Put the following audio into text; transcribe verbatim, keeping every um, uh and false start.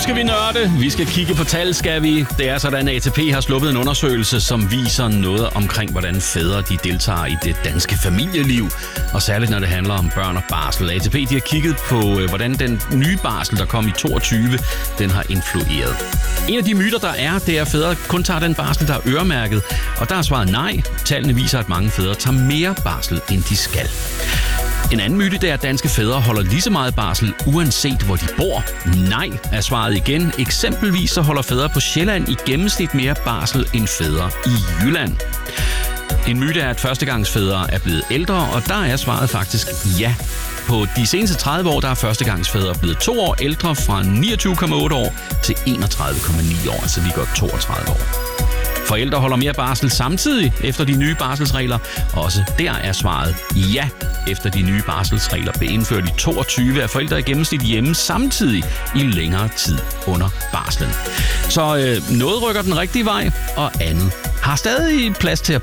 skal vi nørde. Vi skal kigge på tal, skal vi. Det er sådan, at A T P har sluppet en undersøgelse, som viser noget omkring, hvordan fædre de deltager i det danske familieliv. Og særligt, når det handler om børn og barsel. A T P de har kigget på, hvordan den nye barsel, der kom i toogtyve, den har influeret. En af de myter, der er, det er, at fædre kun tager den barsel, der er øremærket. Og der er svaret nej. Tallene viser, at mange fædre tager mere barsel, end de skal. En anden myte, det er, at danske fædre holder lige så meget barsel, uanset hvor de bor. Nej, er svaret igen. Eksempelvis så holder fædre på Sjælland i gennemsnit mere barsel end fædre i Jylland. En myte er, at førstegangsfædre er blevet ældre, og der er svaret faktisk ja. På de seneste tredive år, der er førstegangsfædre blevet to år ældre, fra niogtyve komma otte år til enogtredive komma ni år, altså lige godt toogtredive år. Forældre holder mere barsel samtidig efter de nye barselsregler. Også der er svaret ja. Efter de nye barselsregler blev indført i toogtyve, er forældre i gennemsnit hjemme samtidig i længere tid under barslen. Så øh, noget rykker den rigtige vej, og andet har stadig plads til at